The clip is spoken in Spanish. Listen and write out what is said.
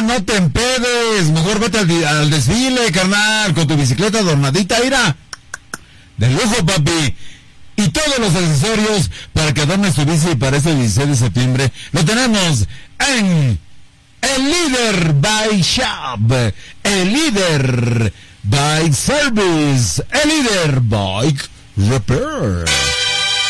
no te empedes. Mejor vete al desfile, carnal, con tu bicicleta adornadita, mira. De lujo, papi. Y todos los accesorios para que adornes tu bici para este 16 de septiembre lo tenemos en El Líder Bike Shop, El Líder Bike Service, El Líder Bike Repair.